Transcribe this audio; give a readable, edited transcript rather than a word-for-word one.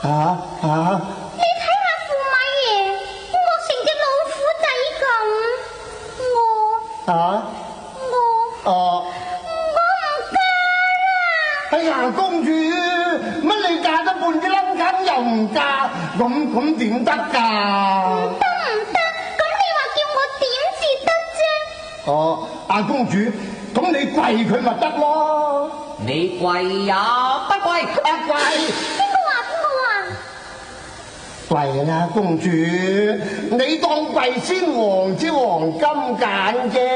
你睇下駙馬爺，惡成隻老虎仔咁，我唔嫁啦！ 哎呀，公主，乜你嫁得半支冧根又唔嫁，咁點得㗎？ 唔得，咁你話叫我點至得啫？ 阿公主，咁你跪佢咪得咯？ 你跪也不跪， 跪！ 邊個話？ 跪啦，公主，你當跪先王之黃金鹼啫。